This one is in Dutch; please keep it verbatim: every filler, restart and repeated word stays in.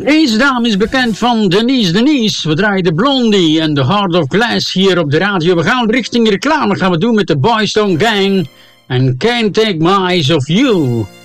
Deze dame is bekend van Denise Denise. We draaien de Blondie en The Heart of Glass hier op de radio. We gaan richting reclame gaan we doen met de Boys Town Gang. En Can't Take My Eyes Off You.